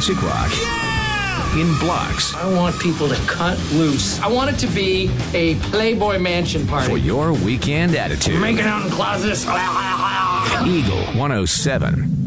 classic rock in blocks. I want people to cut loose. I want it to be a Playboy Mansion party. For your weekend attitude. Making out in closets. Eagle 107.